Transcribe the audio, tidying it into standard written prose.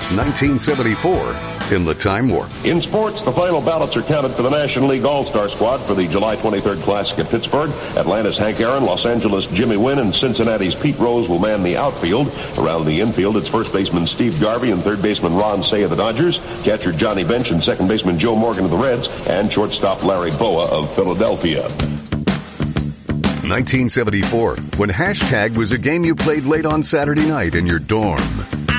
It's 1974 in the Time Warp. In sports, the final ballots are counted for the National League All-Star squad for the July 23rd Classic at Pittsburgh. Atlanta's Hank Aaron, Los Angeles' Jimmy Wynn, and Cincinnati's Pete Rose will man the outfield. Around the infield, it's first baseman Steve Garvey and third baseman Ron Cey of the Dodgers, catcher Johnny Bench and second baseman Joe Morgan of the Reds, and shortstop Larry Boa of Philadelphia. 1974, when Hashtag was a game you played late on Saturday night in your dorm.